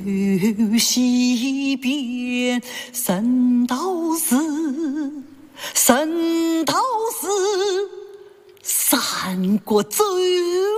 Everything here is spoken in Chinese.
西边圣斗士，圣斗士，三国最